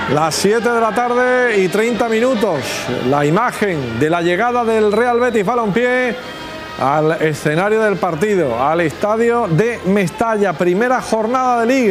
Las 7 de la tarde y 30 minutos. La imagen de la llegada del Real Betis Balompié al escenario del partido, al estadio de Mestalla. Primera jornada de Liga.